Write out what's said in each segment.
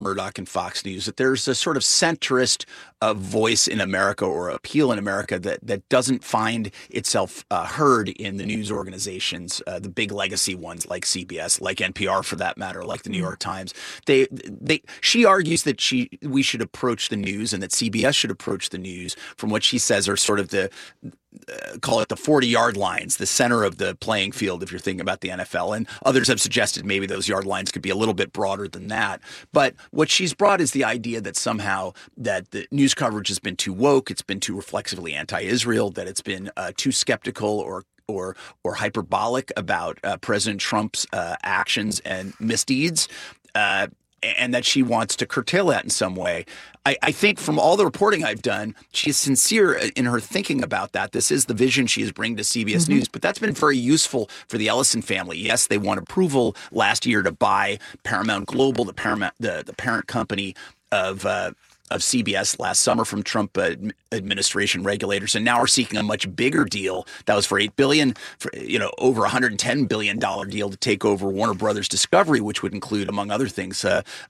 Murdoch and Fox News, that there's a sort of centrist voice in America or appeal in America that doesn't find itself heard in the news organizations, the big legacy ones like CBS, like NPR for that matter, like the New York Times. She argues that we should approach the news and that CBS should approach the news from what she says are sort of call it the 40-yard lines, the center of the playing field if you're thinking about the NFL. And others have suggested maybe those yard lines could be a little bit broader than that. But what she's brought is the idea that somehow that the news coverage has been too woke, it's been too reflexively anti-Israel, that it's been too skeptical or hyperbolic about President Trump's actions and misdeeds. And that she wants to curtail that in some way. I think from all the reporting I've done, she's sincere in her thinking about that. This is the vision she is bringing to CBS News, but that's been very useful for the Ellison family. Yes, they won approval last year to buy Paramount Global, the parent company of CBS last summer from Trump administration regulators, and now are seeking a much bigger deal that was for $8 billion, over $110 billion deal to take over Warner Brothers Discovery, which would include, among other things,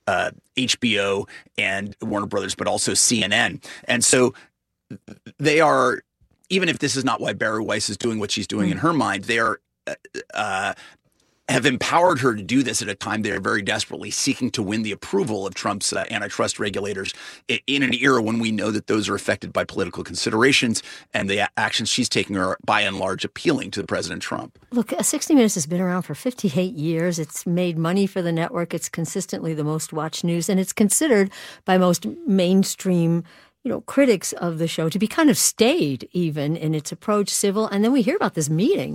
HBO and Warner Brothers, but also CNN. And so they are, even if this is not why Bari Weiss is doing what she's doing in her mind, they are have empowered her to do this at a time they are very desperately seeking to win the approval of Trump's antitrust regulators in an era when we know that those are affected by political considerations, and the actions she's taking are by and large appealing to President Trump. Look, 60 Minutes has been around for 58 years. It's made money for the network. It's consistently the most watched news, and it's considered by most mainstream critics of the show to be kind of staid even in its approach, civil. And then we hear about this meeting,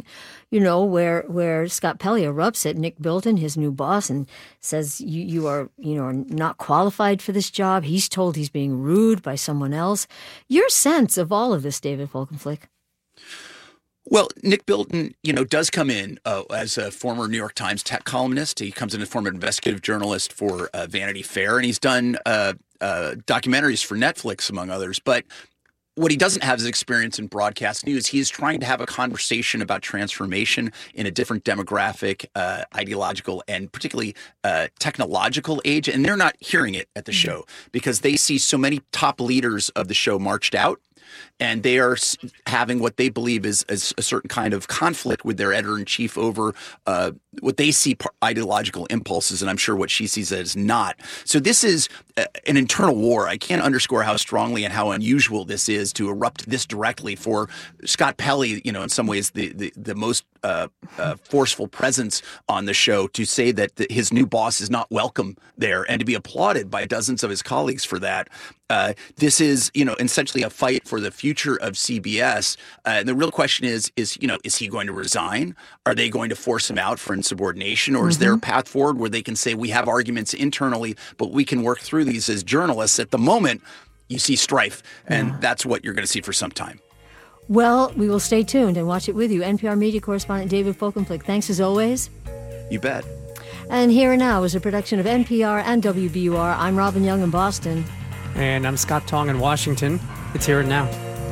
where Scott Pelley erupts at Nick Bilton, his new boss, and says you are not qualified for this job. He's told he's being rude by someone else. Your sense of all of this, David Folkenflik? Well, Nick Bilton, does come in as a former New York Times tech columnist. He comes in as a former investigative journalist for Vanity Fair, and he's done documentaries for Netflix, among others. But what he doesn't have is experience in broadcast news. He is trying to have a conversation about transformation in a different demographic, ideological, and particularly technological age. And they're not hearing it at the show because they see so many top leaders of the show marched out. And they are having what they believe is a certain kind of conflict with their editor-in-chief over what they see ideological impulses, and I'm sure what she sees as not. So this is an internal war. I can't underscore how strongly and how unusual this is to erupt this directly for Scott Pelley, in some ways the most forceful presence on the show, to say that his new boss is not welcome there and to be applauded by dozens of his colleagues for that. This is, essentially a fight for the future of CBS. And the real question is he going to resign? Are they going to force him out for insubordination? Or is there a path forward where they can say, we have arguments internally, but we can work through these as journalists? At the moment, you see strife, and that's what you're going to see for some time. Well, we will stay tuned and watch it with you. NPR media correspondent David Folkenflik, thanks as always. You bet. And Here and Now is a production of NPR and WBUR. I'm Robin Young in Boston. And I'm Scott Tong in Washington. It's Here and Now.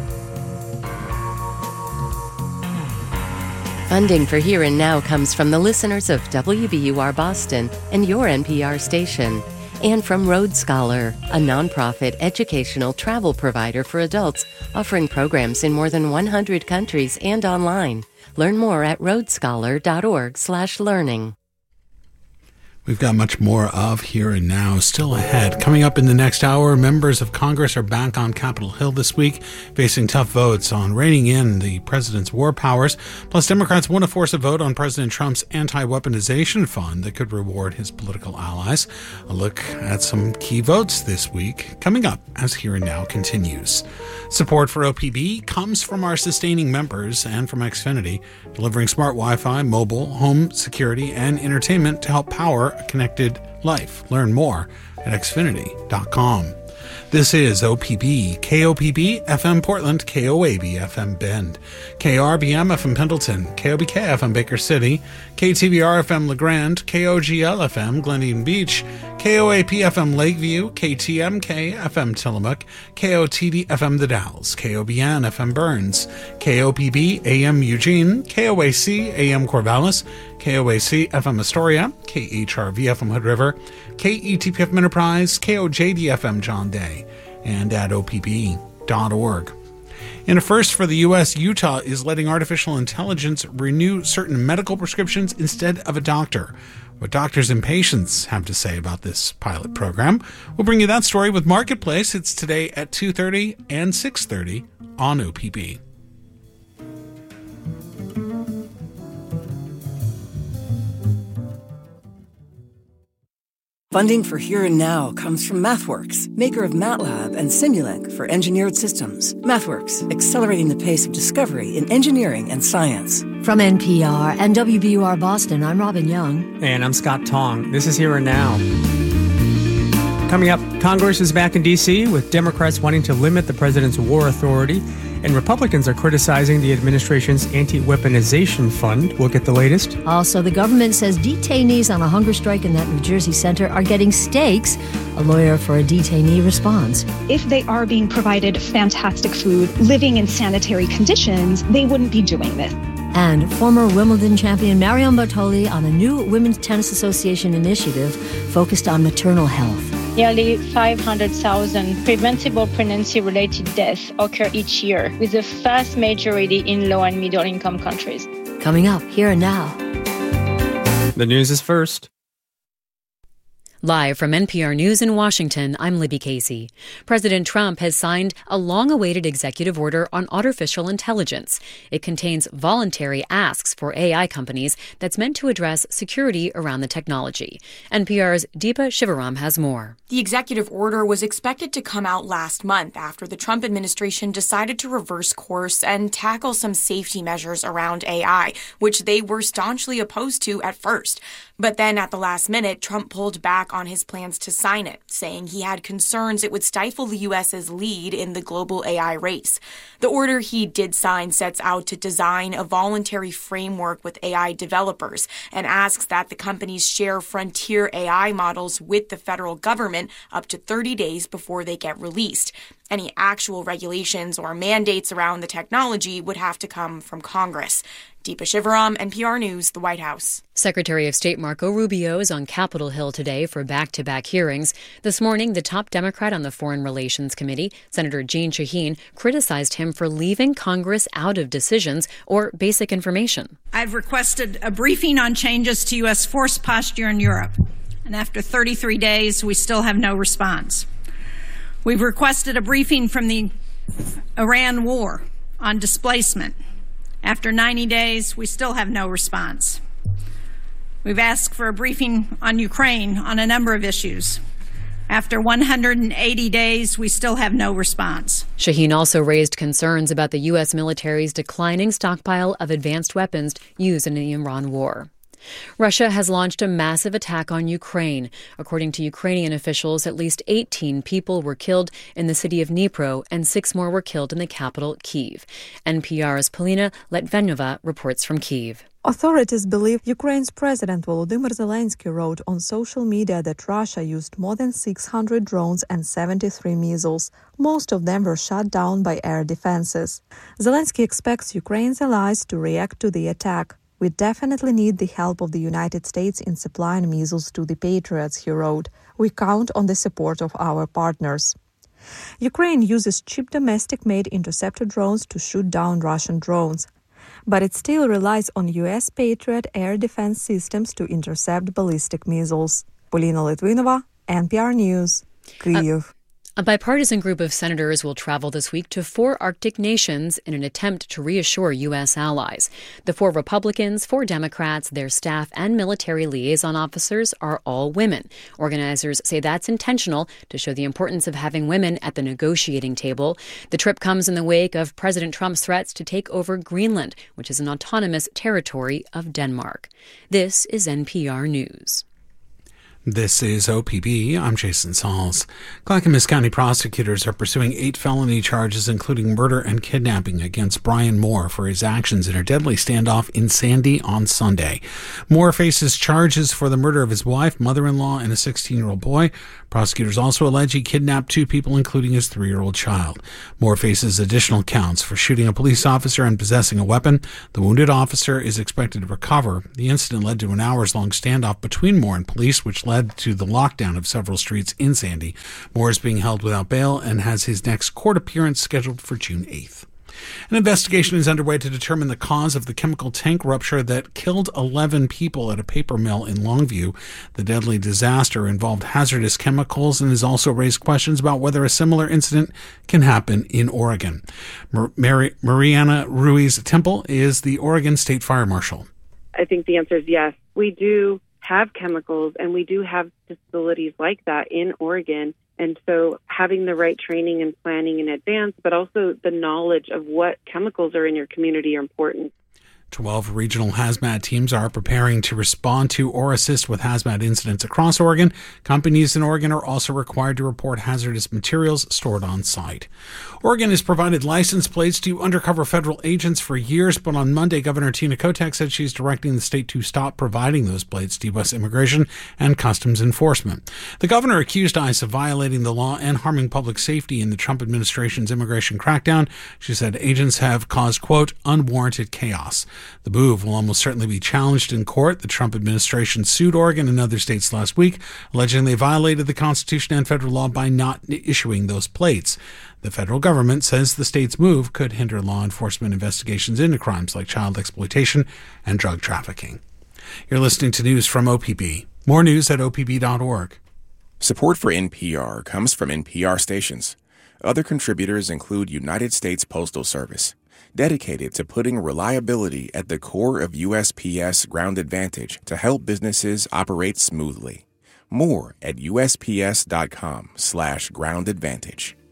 Funding for Here and Now comes from the listeners of WBUR Boston and your NPR station, and from Road Scholar, a nonprofit educational travel provider for adults offering programs in more than 100 countries and online. Learn more at roadscholar.org/learning. We've got much more of Here and Now still ahead. Coming up in the next hour, members of Congress are back on Capitol Hill this week, facing tough votes on reining in the president's war powers. Plus, Democrats want to force a vote on President Trump's anti-weaponization fund that could reward his political allies. A look at some key votes this week coming up as Here and Now continues. Support for OPB comes from our sustaining members and from Xfinity, delivering smart Wi-Fi, mobile, home security, and entertainment to help power a connected life. Learn more at xfinity.com. This is OPB, KOPB FM Portland, KOAB FM Bend, KRBM FM Pendleton, KOBK FM Baker City, KTVR FM LeGrand, KOGL FM Glendian Beach, KOAP FM Lakeview, KTMK FM Tillamook, KOTD FM The Dalles, KOBN FM Burns, KOPB AM Eugene, KOAC AM Corvallis, KOAC FM Astoria, KHRV FM Hood River, KETPFM Enterprise, KOJDFM John Day, and at OPB.org. In a first for the U.S., Utah is letting artificial intelligence renew certain medical prescriptions instead of a doctor. What doctors and patients have to say about this pilot program. We'll bring you that story with Marketplace. It's today at 2:30 and 6:30 on OPB. Funding for Here and Now comes from MathWorks, maker of MATLAB and Simulink for engineered systems. MathWorks, accelerating the pace of discovery in engineering and science. From NPR and WBUR Boston, I'm Robin Young. And I'm Scott Tong. This is Here and Now. Coming up, Congress is back in D.C. with Democrats wanting to limit the president's war authority, and Republicans are criticizing the administration's anti-weaponization fund. We'll get the latest. Also, the government says detainees on a hunger strike in that New Jersey center are getting steaks. A lawyer for a detainee responds. If they are being provided fantastic food, living in sanitary conditions, they wouldn't be doing this. And former Wimbledon champion Marion Bartoli on a new Women's Tennis Association initiative focused on maternal health. Nearly 500,000 preventable pregnancy-related deaths occur each year, with the vast majority in low- and middle-income countries. Coming up, Here and Now. The news is first. Live from NPR News in Washington, I'm Libby Casey. President Trump has signed a long-awaited executive order on artificial intelligence. It contains voluntary asks for AI companies that's meant to address security around the technology. NPR's Deepa Shivaram has more. The executive order was expected to come out last month after the Trump administration decided to reverse course and tackle some safety measures around AI, which they were staunchly opposed to at first. But then at the last minute, Trump pulled back on his plans to sign it, saying he had concerns it would stifle the U.S.'s lead in the global AI race. The order he did sign sets out to design a voluntary framework with AI developers and asks that the companies share frontier AI models with the federal government up to 30 days before they get released. Any actual regulations or mandates around the technology would have to come from Congress. Deepa Shivaram, NPR News, the White House. Secretary of State Marco Rubio is on Capitol Hill today for back-to-back hearings. This morning, the top Democrat on the Foreign Relations Committee, Senator Jeanne Shaheen, criticized him for leaving Congress out of decisions or basic information. I've requested a briefing on changes to U.S. force posture in Europe, and after 33 days, we still have no response. We've requested a briefing from the Iran war on displacement. After 90 days, we still have no response. We've asked for a briefing on Ukraine on a number of issues. After 180 days, we still have no response. Shaheen also raised concerns about the U.S. military's declining stockpile of advanced weapons used in the Iran war. Russia has launched a massive attack on Ukraine. According to Ukrainian officials, at least 18 people were killed in the city of Dnipro and 6 more were killed in the capital, Kyiv. NPR's Polina Litvinova reports from Kyiv. Authorities believe Ukraine's President Volodymyr Zelensky wrote on social media that Russia used more than 600 drones and 73 missiles. Most of them were shot down by air defenses. Zelensky expects Ukraine's allies to react to the attack. We definitely need the help of the United States in supplying missiles to the Patriots, he wrote. We count on the support of our partners. Ukraine uses cheap domestic-made interceptor drones to shoot down Russian drones. But it still relies on U.S. Patriot air defense systems to intercept ballistic missiles. Polina Litvinova, NPR News, Kyiv. A bipartisan group of senators will travel this week to 4 Arctic nations in an attempt to reassure U.S. allies. The 4 Republicans, 4 Democrats, their staff, and military liaison officers are all women. Organizers say that's intentional to show the importance of having women at the negotiating table. The trip comes in the wake of President Trump's threats to take over Greenland, which is an autonomous territory of Denmark. This is NPR News. This is OPB. I'm Jason Sauls. Clackamas County prosecutors are pursuing 8 felony charges, including murder and kidnapping, against Brian Moore for his actions in a deadly standoff in Sandy on Sunday. Moore faces charges for the murder of his wife, mother-in-law, and a 16-year-old boy. Prosecutors also allege he kidnapped 2 people, including his 3-year-old child. Moore faces additional counts for shooting a police officer and possessing a weapon. The wounded officer is expected to recover. The incident led to an hours-long standoff between Moore and police, which led led to the lockdown of several streets in Sandy. Moore is being held without bail and has his next court appearance scheduled for June 8th. An investigation is underway to determine the cause of the chemical tank rupture that killed 11 people at a paper mill in Longview. The deadly disaster involved hazardous chemicals and has also raised questions about whether a similar incident can happen in Oregon. Mariana Ruiz-Temple is the Oregon State Fire Marshal. I think the answer is yes. We do have chemicals, and we do have facilities like that in Oregon. And so having the right training and planning in advance, but also the knowledge of what chemicals are in your community are important. 12 regional hazmat teams are preparing to respond to or assist with hazmat incidents across Oregon. Companies in Oregon are also required to report hazardous materials stored on site. Oregon has provided license plates to undercover federal agents for years, but on Monday, Governor Tina Kotek said she's directing the state to stop providing those plates to U.S. Immigration and Customs Enforcement. The governor accused ICE of violating the law and harming public safety in the Trump administration's immigration crackdown. She said agents have caused, quote, unwarranted chaos. The move will almost certainly be challenged in court. The Trump administration sued Oregon and other states last week, alleging they violated the Constitution and federal law by not issuing those plates. The federal government says the state's move could hinder law enforcement investigations into crimes like child exploitation and drug trafficking. You're listening to news from OPB. More news at opb.org. Support for NPR comes from NPR stations. Other contributors include United States Postal Service, dedicated to putting reliability at the core of USPS Ground Advantage to help businesses operate smoothly. More at USPS.com/groundadvantage.